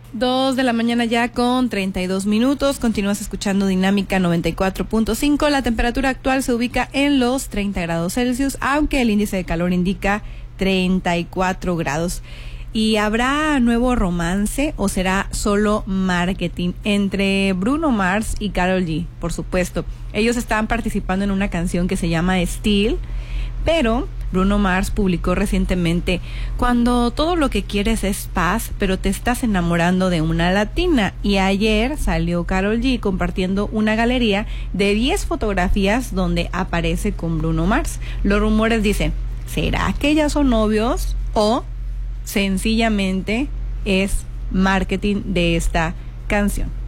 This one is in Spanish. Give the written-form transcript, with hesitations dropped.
2 de la mañana ya con 32 minutos. Continúas escuchando Dinámica 94.5. La temperatura actual se ubica en los 30 grados Celsius, aunque el índice de calor indica 34 grados. ¿Y habrá nuevo romance o será solo marketing entre Bruno Mars y Karol G? Por supuesto. Ellos estaban participando en una canción que se llama Still, pero Bruno Mars publicó recientemente: cuando todo lo que quieres es paz, pero te estás enamorando de una latina. Y ayer salió Karol G compartiendo una galería de 10 fotografías donde aparece con Bruno Mars. Los rumores dicen, ¿será que ya son novios o sencillamente es marketing de esta canción?